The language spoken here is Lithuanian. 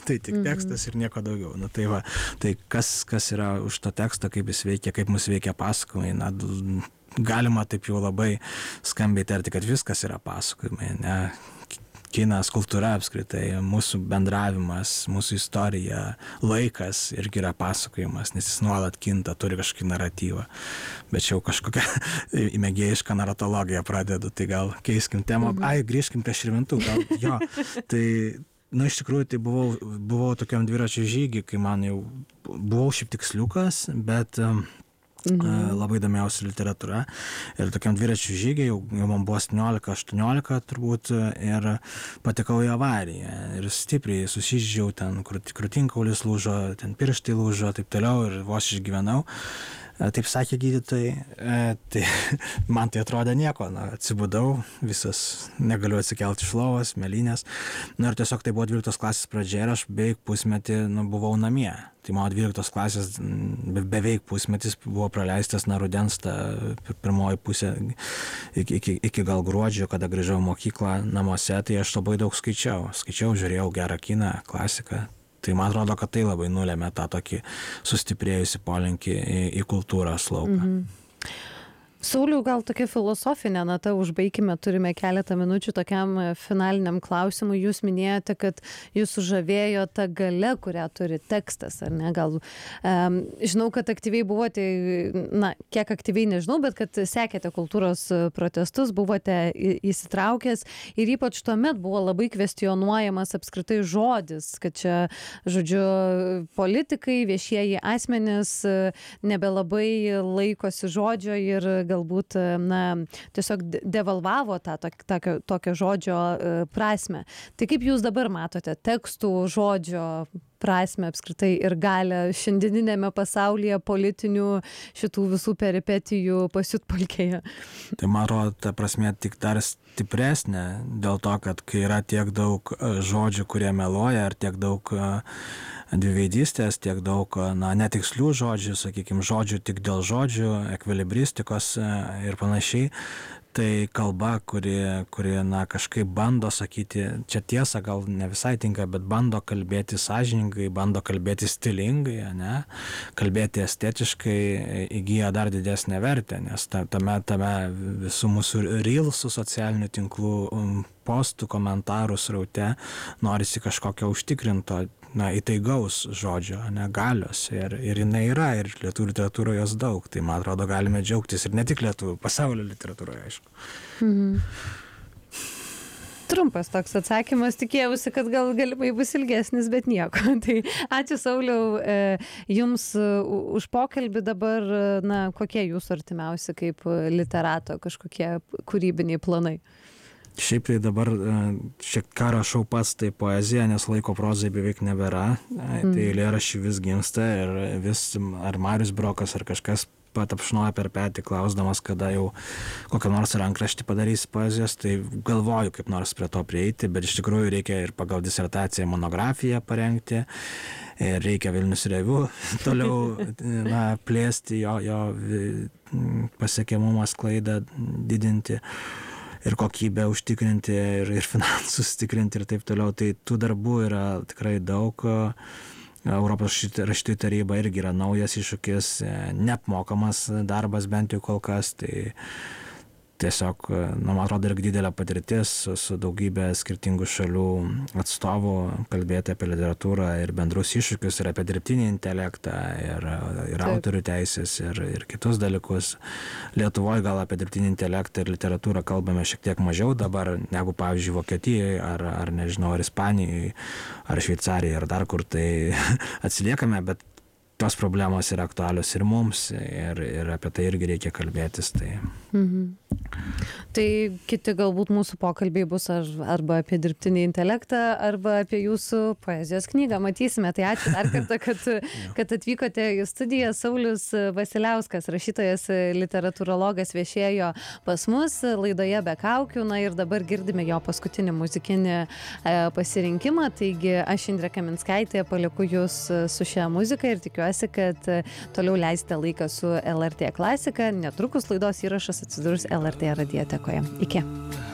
tai tik tekstas ir nieko daugiau. Nu, tai va, tai kas yra už to teksto, kaip jis veikia, kaip mus veikia pasakojimai, na, galima taip jau labai skambiai tarti, kad viskas yra pasakojimai, ne? Kinas, kultūra apskritai, mūsų bendravimas, mūsų istorija, laikas irgi yra pasakojimas, nes jis nuolat kinta, turi kažkokį naratyvą. Bet čia jau kažkokią mėgėjišką naratologiją pradedu, tai gal keiskim temą. Grįžkim prie Širvintų, gal jo. Tai, iš tikrųjų, tai buvau tokiam dviračio žygį, kai man jau buvau šiaip tiksliukas, bet labai domėjausi literatūra ir tokiam dviračių žygiai, jau man buvo 17-18 turbūt, ir patekau į avariją ir stipriai susižydžiau, ten krūtinkaulis lūžo, ten pirštai lūžo, taip toliau ir vos išgyvenau. Taip sakė gydytojai, tai man tai atrodė nieko, atsibudau, visas negaliu atsikelti iš lovos, mėlynės, ir tiesiog tai buvo 12 klasės pradžia ir aš beveik pusmetį buvau namie. Tai mano 12 klasės beveik pusmetis buvo praleistas nuo rudens, pirmoji pusė iki gal gruodžio, kada grįžau į mokyklą namuose, tai aš labai daug skaičiau, žiūrėjau gerą kiną, klasiką. Tai man atrodo, kad tai labai nulėmė tą tokį sustiprėjusi polinkį į kultūros lauką. Sauliau, gal tokia filosofinė nata užbaikime, turime keletą minučių tokiam finaliniam klausimui. Jūs minėjote, kad jūs sužavėjo ta galia, kurią turi tekstas, ar ne? Gal, žinau, kad aktyviai buvote, kiek aktyviai nežinau, bet kad sekėte kultūros protestus, buvote įsitraukęs ir ypač tuomet buvo labai kvestionuojamas apskritai žodis, kad čia, žodžiu, politikai, viešieji asmenys nebelabai laikosi žodžio ir galbūt tiesiog devalvavo tą tokio žodžio prasmę. Tai kaip jūs dabar matote tekstų, žodžio prasmę apskritai ir galę šiandieninėme pasaulyje politinių šitų visų peripetijų pasiutpolkėje? Tai man atrodo, ta prasmė tik dar stipresnė dėl to, kad kai yra tiek daug žodžių, kurie meluoja, ar tiek daug dviveidystės, tiek daug netikslių žodžių, sakykime, žodžių tik dėl žodžių, ekvilibristikos ir panašiai. Tai kalba, kuri kažkaip bando sakyti, čia tiesa gal ne visai tinka, bet bando kalbėti sąžiningai, bando kalbėti stilingai, ne? Kalbėti estetiškai įgyja dar didesnę vertę, nes tame visų mūsų reelsų socialinių tinklų postų, komentarų sraute norisi kažkokio užtikrinto, įtaigaus žodžio, galios. Ir jinai yra, ir lietuvių literatūroje jos daug. Tai, man atrodo, galime džiaugtis ir ne tik lietuvių, pasaulio literatūroje, aišku. Trumpas toks atsakymas, tikėjausi, kad gal galimai bus ilgesnis, bet nieko. Tai ačiū, Sauliau, jums už pokalbį. Dabar, kokie jūsų artimiausi kaip literato kažkokie kūrybiniai planai? Šiaip tai dabar šiek ką rašau pats, tai poezija, nes laiko prozai beveik nebėra. Tai eilėraščiai vis gimsta ir vis ar Marius Brokas ar kažkas patapšnoja per petį, klausdamas, kada jau kokią nors rankraštį padarys poezijos, tai galvoju kaip nors prie to prieiti, bet iš tikrųjų reikia ir pagal disertaciją monografiją parengti, ir reikia Vilnius Reviu toliau plėsti, jo pasiekiamumą, sklaidą didinti ir kokybę užtikrinti, ir finansus tikrinti ir taip toliau. Tai tų darbų yra tikrai daug. Europos rašytojų taryba irgi yra naujas iššūkis, neapmokamas darbas bent jau kol kas. Tai tiesiog, man atrodo, irgi didelė patirtis su daugybė skirtingų šalių atstovų kalbėti apie literatūrą ir bendrus iššūkius, ir apie dirbtinį intelektą, ir autorių teisės, ir kitus dalykus. Lietuvoje gal apie dirbtinį intelektą ir literatūrą kalbame šiek tiek mažiau dabar, negu, pavyzdžiui, Vokietijoje, ar nežinau, ar Ispanijoje, ar Šveicarijoje, ar dar kur, tai atsiliekame, bet tos problemos yra aktualios ir mums, ir apie tai irgi reikia kalbėtis. Tai kiti galbūt mūsų pokalbiai bus arba apie dirbtinį intelektą, arba apie jūsų poezijos knygą. Matysime. Tai ačiū dar kartą, kad atvykote į studiją. Saulius Vasiliauskas, rašytojas, literatūrologas, viešėjo pas mus laidoje Be kaukių. Ir dabar girdime jo paskutinį muzikinį pasirinkimą. Taigi aš, Indrė Kaminskaitė, palieku jūs su šia muzika ir tikiuosi, kad toliau leisite laiką su LRT klasika. Netrukus laidos įrašas atsidurs LRT radiotekoje. Iki.